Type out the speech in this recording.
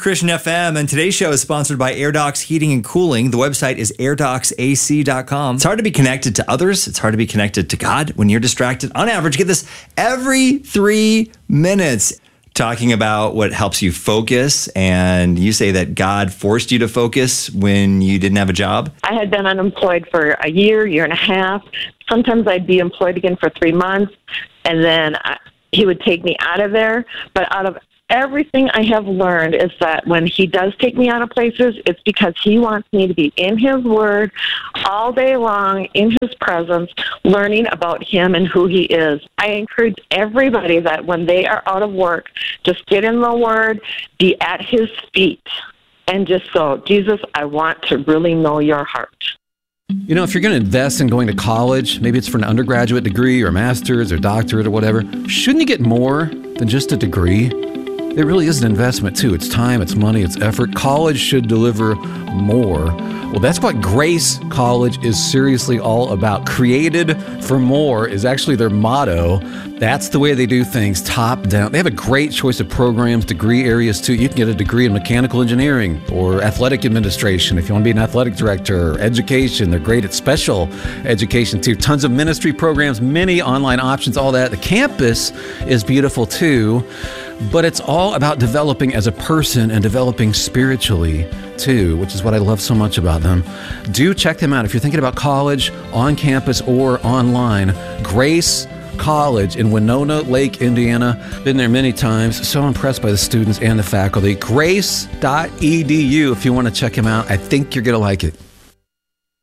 Christian FM, and today's show is sponsored by AirDocs Heating and Cooling. The website is airdocsac.com. It's hard to be connected to others. It's hard to be connected to God when you're distracted. On average, get this, every 3 minutes. Talking about what helps you focus, and you say that God forced you to focus when you didn't have a job. I had been unemployed for a year and a half. Sometimes I'd be employed again for 3 months, and then he would take me out of there. But out of everything I have learned is that when he does take me out of places, it's because he wants me to be in his word all day long, in his presence, learning about him and who he is. I encourage everybody that when they are out of work, just get in the word, be at his feet, and just go, Jesus, I want to really know your heart. You know, if you're going to invest in going to college, maybe it's for an undergraduate degree or master's or doctorate or whatever, shouldn't you get more than just a degree? It really is an investment, too. It's time, it's money, it's effort. College should deliver more. Well, that's what Grace College is seriously all about. Created for more is actually their motto. That's the way they do things, top down. They have a great choice of programs, degree areas, too. You can get a degree in mechanical engineering or athletic administration if you want to be an athletic director, or education. They're great at special education, too. Tons of ministry programs, many online options, all that. The campus is beautiful, too. But it's all about developing as a person and developing spiritually, too, which is what I love so much about them. Do check them out if you're thinking about college, on campus, or online. Grace College in Winona Lake, Indiana. Been there many times. So impressed by the students and the faculty. Grace.edu if you want to check them out. I think you're going to like it.